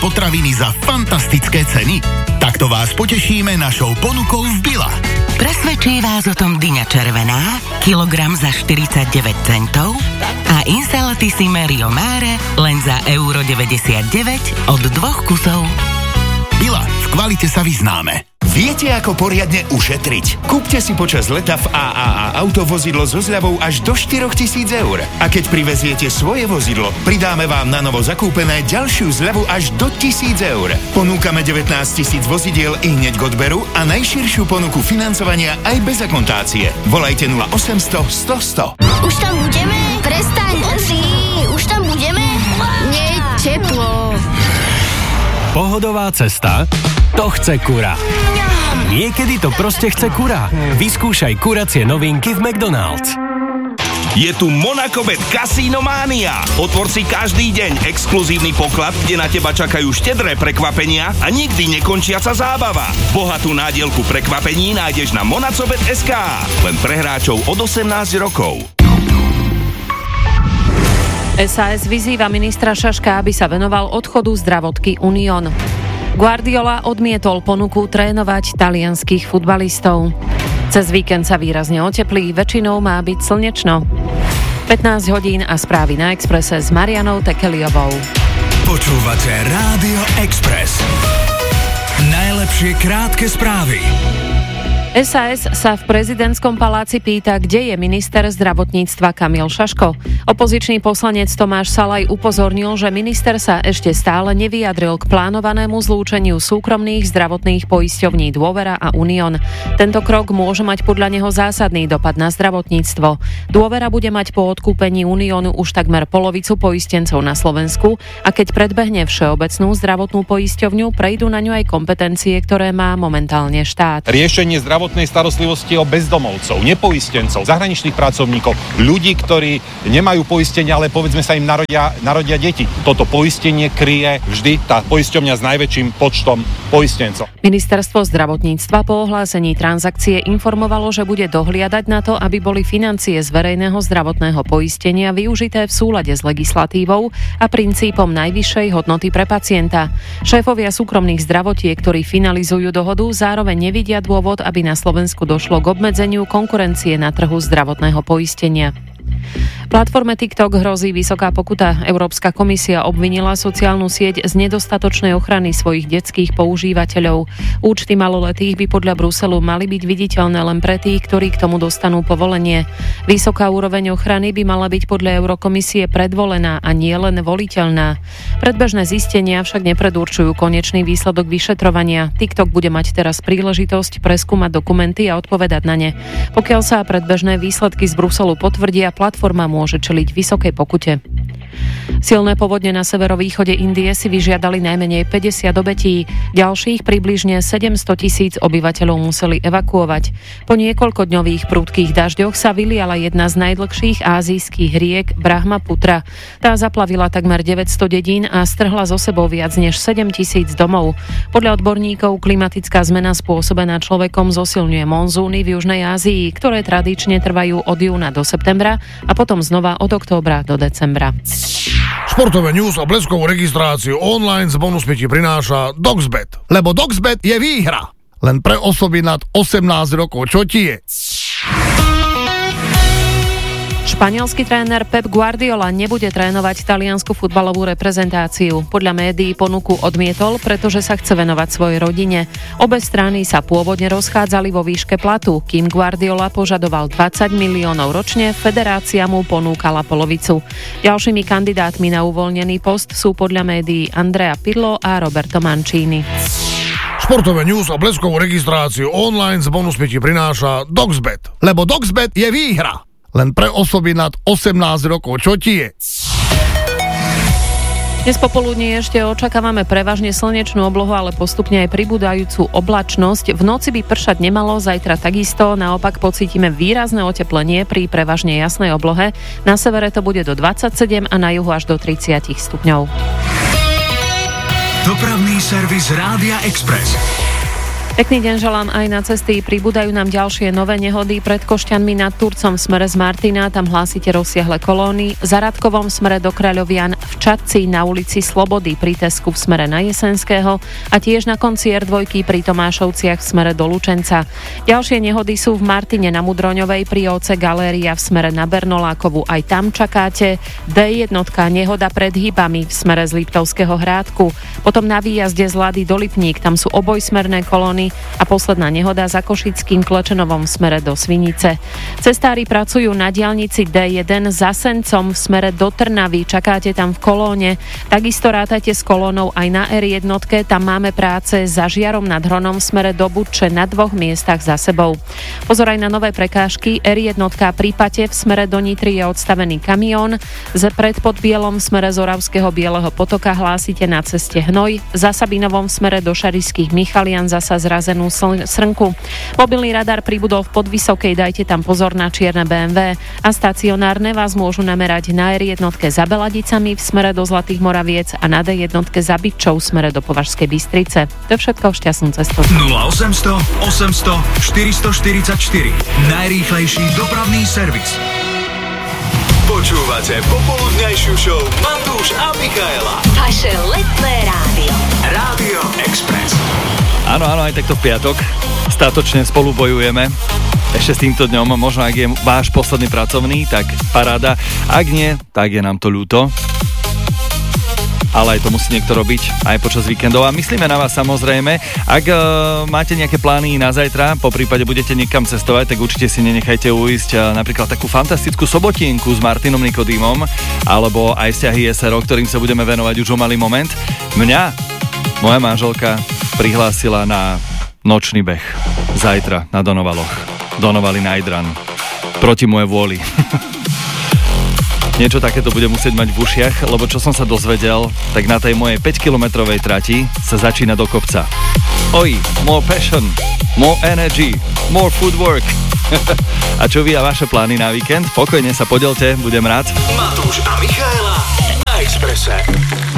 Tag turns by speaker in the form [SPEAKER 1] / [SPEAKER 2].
[SPEAKER 1] potraviny za fantastické ceny? Takto vás potešíme našou ponukou v Billa.
[SPEAKER 2] Presvedčí vás o tom dyňa červená, kilogram za 49 centov a Insalatissime Rio Mare len za €99 od 2 kusov.
[SPEAKER 1] Billa, v kvalite sa vyznáme.
[SPEAKER 3] Viete, ako poriadne ušetriť? Kúpte si počas leta v AAA autovozidlo so zľavou až do 4 000 eur. A keď priveziete svoje vozidlo, pridáme vám na novo zakúpené ďalšiu zľavu až do 1 000 eur. Ponúkame 19 000 vozidiel i hneď k odberu a najširšiu ponuku financovania aj bez akontácie. Volajte 0800 100 100.
[SPEAKER 4] Už tam budeme? Prestaň, už tam budeme? Nie, teplo.
[SPEAKER 5] Pohodová cesta? To chce kura. Niekedy to proste chce kura. Vyskúšaj kuracie novinky v McDonald's.
[SPEAKER 6] Je tu Monacobet Casino Mania. Otvor si každý deň exkluzívny poklad, kde na teba čakajú štedré prekvapenia a nikdy nekončiaca zábava. Bohatú nádielku prekvapení nájdeš na monacobet.sk. Len pre hráčov od 18 rokov.
[SPEAKER 7] SAS vyzýva ministra Šaška, aby sa venoval odchodu zdravotky Unión. Guardiola odmietol ponuku trénovať talianskych futbalistov. Cez víkend sa výrazne oteplí, väčšinou má byť slnečno. 15 hodín a správy na Expresse s Marianou Tekeliovou.
[SPEAKER 8] Počúvate Rádio Express. Najlepšie krátke správy.
[SPEAKER 7] SAS sa v prezidentskom paláci pýta, kde je minister zdravotníctva Kamil Šaško. Opozičný poslanec Tomáš Salaj upozornil, že minister sa ešte stále nevyjadril k plánovanému zlúčeniu súkromných zdravotných poisťovní Dôvera a Unión. Tento krok môže mať podľa neho zásadný dopad na zdravotníctvo. Dôvera bude mať po odkúpení Uniónu už takmer polovicu poistencov na Slovensku a keď predbehne Všeobecnú zdravotnú poisťovňu, prejdú na ňu aj kompetencie, ktoré má momentálne štát.
[SPEAKER 9] Riešenie zdravotnej starostlivosti o bezdomovcov, nepoistencov, zahraničných pracovníkov, ľudí, ktorí nemajú poistenie, ale povedzme sa im narodia deti. Toto poistenie kryje vždy tá poisťovňa s najväčším počtom poistencov.
[SPEAKER 7] Ministerstvo zdravotníctva po ohlásení transakcie informovalo, že bude dohliadať na to, aby boli financie z verejného zdravotného poistenia využité v súlade s legislatívou a princípom najvyššej hodnoty pre pacienta. Šéfovia súkromných zdravotiek, ktorí finalizujú dohodu, zároveň nevidia dôvod, aby na Slovensku došlo k obmedzeniu konkurencie na trhu zdravotného poistenia. Platforme TikTok hrozí vysoká pokuta. Európska komisia obvinila sociálnu sieť z nedostatočnej ochrany svojich detských používateľov. Účty maloletých by podľa Bruselu mali byť viditeľné len pre tých, ktorí k tomu dostanú povolenie. Vysoká úroveň ochrany by mala byť podľa Eurokomisie predvolená a nie len voliteľná. Predbežné zistenia však nepredurčujú konečný výsledok vyšetrovania. TikTok bude mať teraz príležitosť preskúmať dokumenty a odpovedať na ne. Pokiaľ sa predbežné výsledky z Bruselu potvrdia, platforma môže čeliť vysokej pokute. Silné povodne na severovýchode Indie si vyžiadali najmenej 50 obetí. Ďalších približne 700 000 obyvateľov museli evakuovať. Po niekoľkodňových prudkých dažďoch sa vyliala jedna z najdlhších ázijských riek Brahmaputra. Tá zaplavila takmer 900 dedín a strhla so sebou viac než 7 000 domov. Podľa odborníkov klimatická zmena spôsobená človekom zosilňuje monzúny v Južnej Ázii, ktoré tradične trvajú od júna do septembra a potom znova od októbra do decembra.
[SPEAKER 10] Športové news a bleskovú registráciu online s bonusmi ti prináša Doxbet. Lebo Doxbet je výhra. Len pre osoby nad 18 rokov. Čo ti je?
[SPEAKER 7] Španielský tréner Pep Guardiola nebude trénovať taliansku futbalovú reprezentáciu. Podľa médií ponuku odmietol, pretože sa chce venovať svojej rodine. Obe strany sa pôvodne rozchádzali vo výške platu. Kým Guardiola požadoval 20 miliónov ročne, federácia mu ponúkala polovicu. Ďalšími kandidátmi na uvoľnený post sú podľa médií Andrea Pirlo a Roberto Mancini.
[SPEAKER 10] Športové news a bleskovú registráciu online s bonusmi ti prináša Doxbet. Lebo Doxbet je výhra. Len pre osoby nad 18 rokov. Čo ti je?
[SPEAKER 7] Dnes popoludní ešte očakávame prevažne slnečnú oblohu, ale postupne aj pribúdajúcu oblačnosť. V noci by pršať nemalo, zajtra takisto. Naopak pocítime výrazné oteplenie pri prevažne jasnej oblohe. Na severe to bude do 27 a na juhu až do 30 stupňov.
[SPEAKER 8] Dopravný servis Rádia Express.
[SPEAKER 7] Pekný deň želám aj na cesty. Pribúdajú nám ďalšie nové nehody. Pred Košťanmi nad Turcom v smere z Martina, tam hlásite rozsiahle kolóny. Za Radkovom v smere do Kráľovian, v Čadci na ulici Slobody pri Tesku v smere na Jesenského a tiež na konci R2 pri Tomášovciach v smere do Lučenca. Ďalšie nehody sú v Martine na Mudroňovej pri OC Galéria v smere na Bernolákovu. Aj tam čakáte. D1 nehoda pred Hybami v smere z Liptovského Hrádku. Potom na výjazde z Lady do Lipník, tam sú obojsmerné kolóny a posledná nehoda za Košickým Klečenovom v smere do Svinice. Cestári pracujú na diaľnici D1 za Sencom v smere do Trnavy, čakáte tam v kolóne. Takisto rátajte s kolónou aj na R1, tam máme práce za Žiarom nad Hronom v smere do Budče na 2 miestach za sebou. Pozor aj na nové prekážky. R1 pri Pate v smere do Nitry je odstavený kamión. Pred Podbielom v smere z Oravského Bieleho potoka hlásite na ceste hnoj. Za Sabinovom v smere do Šarišských Michalian zasa zrazenú srnku. Mobilný radar pribudol v Podvysokej, dajte tam pozor na čierne BMW a stacionárne vás môžu namerať na R1 za Beladicami v smere do Zlatých Moraviec a na D1 za Bytčou v smere do Považskej Bystrice. To je všetko, šťastnú cestu.
[SPEAKER 8] 0800 800 444 najrýchlejší dopravný servis. Počúvate popoludňajšiu show Matúš a Michaela.
[SPEAKER 11] Vaše letné rádio.
[SPEAKER 8] Rádio Express.
[SPEAKER 12] Áno, aj takto v piatok statočne spolu bojujeme. Ešte s týmto dňom, možno ak je váš posledný pracovný, tak paráda. Ak nie, tak je nám to ľúto. Ale aj to musí niekto robiť aj počas víkendov a myslíme na vás samozrejme. Ak máte nejaké plány na zajtra, po prípade budete niekam cestovať, tak určite si nenechajte uísť napríklad takú fantastickú sobotienku s Martinom Nikodýmom alebo aj vzťahy SRO, ktorým sa budeme venovať už o malý moment. Mňa moja manželka prihlásila na nočný beh zajtra na Donovaloch. Donovali Night Run. Proti mojej vôli. Niečo takéto bude musieť mať v ušiach, lebo čo som sa dozvedel, tak na tej mojej 5-kilometrovej trati sa začína do kopca. Oj, more passion, more energy, more footwork. A čo vy a vaše plány na víkend? Pokojne sa podelte, budem rád.
[SPEAKER 8] Matúš a Michaela na Expresse.